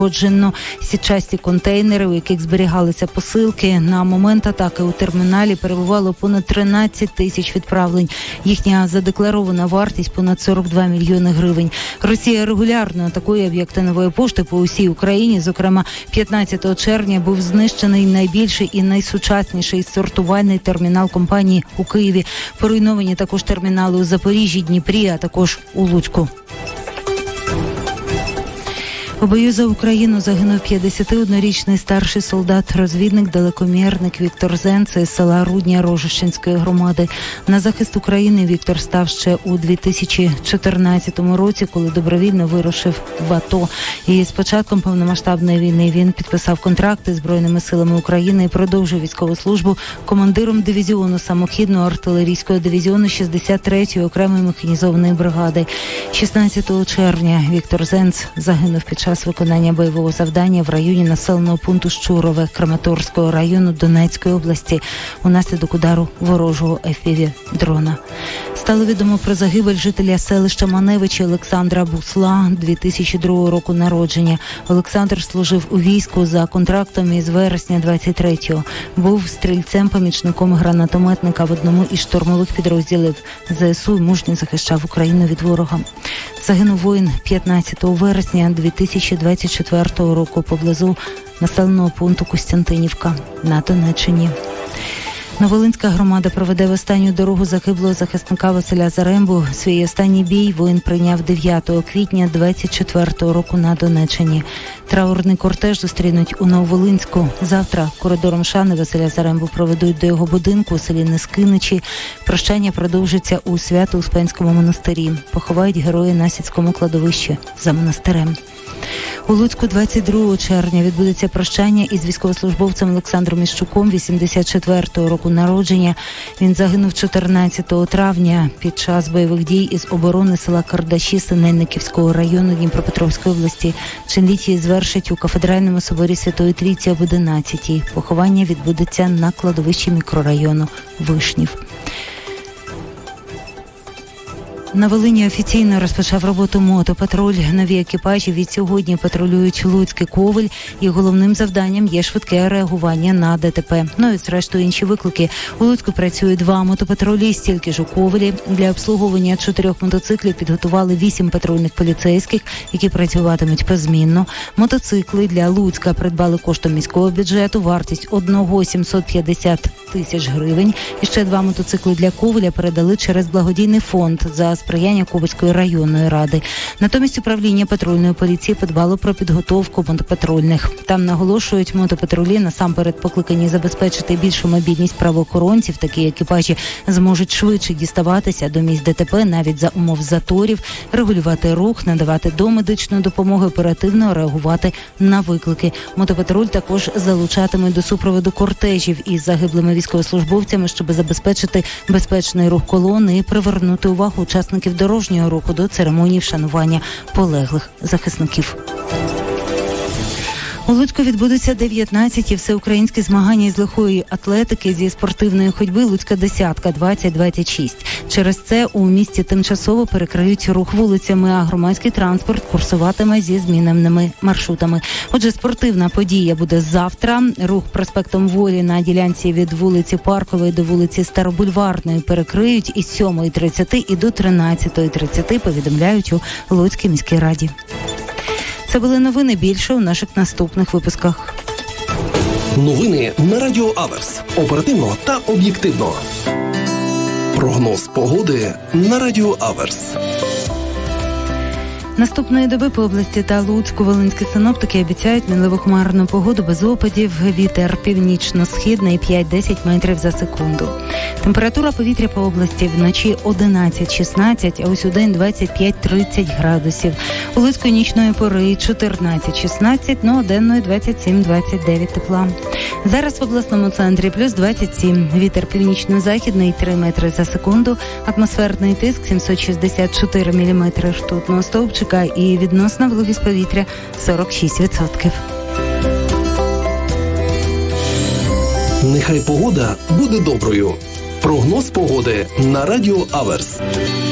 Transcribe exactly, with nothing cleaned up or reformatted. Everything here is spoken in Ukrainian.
пошкоджено сітчасті контейнери, у яких зберігалися посилки. На момент атаки у терміналі перебувало понад тринадцять тисяч відправлень. Їхня задекларована вартість понад сорок два мільйони гривень. Росія регулярно атакує об'єкти Нової пошти по усій Україні. Зокрема, п'ятнадцятого червня був знищений найбільший і найсучасніший сортувальний термінал компанії у Києві. Поруйновані також термінали у Запоріжжі, Дніпрі, а також у Луцьку. У бою за Україну загинув п'ятдесятиоднорічний старший солдат-розвідник-далекомірник Віктор Зенц із села Рудня Рожищенської громади. На захист України Віктор став ще у дві тисячі чотирнадцятому році, коли добровільно вирушив в АТО. І з початком повномасштабної війни він підписав контракти з Збройними силами України і продовжив військову службу командиром дивізіону самохідного артилерійського дивізіону шістдесят третьої окремої механізованої бригади. шістнадцятого червня Віктор Зенц загинув під час виконання бойового завдання в районі населеного пункту Щурове Краматорського району Донецької області унаслідок удару ворожого еф пі ві-дрона. Стало відомо про загибель жителя селища Маневичі Олександра Бусла, дві тисячі другого року народження. Олександр служив у війську за контрактом із вересня двадцять третього. Був стрільцем-помічником гранатометника в одному із штурмових підрозділів зе ес у і мужньо захищав Україну від ворога. Загинув воїн п'ятнадцятого вересня дві тисячі двадцять четвертого року поблизу населеного пункту Костянтинівка на Донеччині. Новолинська громада проведе в останню дорогу загиблого захисника Василя Зарембу. Свій останній бій воїн прийняв дев'ятого квітня двадцять четвертого року на Донеччині. Траурний кортеж зустрінуть у Нововолинську. Завтра коридором шани Василя Зарембу проведуть до його будинку у селі Нескиничі. Прощання продовжиться у Свято-Успенському монастирі. Поховають герої на сільському кладовищі за монастирем. У Луцьку двадцять другого червня відбудеться прощання із військовослужбовцем Олександром Міщуком, вісімдесят четвертого року народження. Він загинув чотирнадцятого травня під час бойових дій із оборони села Кардаші Синельниківського району Дніпропетровської області. Чинліття звершать у кафедральному соборі Святої Трійці об одинадцятій. Поховання відбудеться на кладовищі мікрорайону Вишнів. На Волині офіційно розпочав роботу мотопатруль. Нові екіпажі від сьогодні патрулюють Луцький Ковель, і головним завданням є швидке реагування на де те пе. Ну і зрештою інші виклики. У Луцьку працює два мотопатрулі, стільки ж у Ковелі. Для обслуговування чотирьох мотоциклів підготували вісім патрульних поліцейських, які працюватимуть позмінно. Мотоцикли для Луцька придбали коштом міського бюджету, вартість одного сімсот п'ятдесят тисяч гривень. І ще два мотоцикли для Ковеля передали через благодійний фонд за сприяння Ковельської районної ради. Натомість управління патрульної поліції подбало про підготовку мотопатрульних. Там наголошують, мотопатрулі насамперед покликані забезпечити більшу мобільність правоохоронців. Такі екіпажі зможуть швидше діставатися до місць де те пе навіть за умов заторів, регулювати рух, надавати домедичну допомогу, оперативно реагувати на виклики. Мотопатруль також залучатиме до супроводу кортежів із загиблими військовослужбовцями, щоб забезпечити безпечний рух колони і привернути увагу учасників дорожнього руху до церемонії вшанування полеглих захисників. У Луцьку відбудуться дев'ятнадцяті всеукраїнські змагання із легкої атлетики зі спортивної ходьби «Луцька десятка» двадцять двадцять шість. Через це у місті тимчасово перекриють рух вулицями, а громадський транспорт курсуватиме зі зміненими маршрутами. Отже, спортивна подія буде завтра. Рух проспектом Волі на ділянці від вулиці Паркової до вулиці Старобульварної перекриють із сьомої тридцяти і до тринадцятої тридцяти, повідомляють у Луцькій міській раді. Це були новини, більше у наших наступних випусках. Новини на Радіо Аверс. Оперативно та об'єктивно. Прогноз погоди на Радіо Аверс. Наступної доби по області та Луцьку волинські синоптики обіцяють мінливу хмарну погоду без опадів. Вітер північно-східний п'ять-десять метрів за секунду. Температура повітря по області вночі одинадцять-шістнадцять, а ось удень двадцять п'ять-тридцять градусів. У Луцьку нічної пори чотирнадцять-шістнадцять, ну а денної двадцять сім-двадцять дев'ять тепла. Зараз в обласному центрі плюс двадцять сім. Вітер північно-західний три метри за секунду. Атмосферний тиск сімсот шістдесят чотири міліметри ртутного стовпчика і відносна вологість повітря сорок шість відсотків. Нехай погода буде доброю. Прогноз погоди на Радіо Аверс.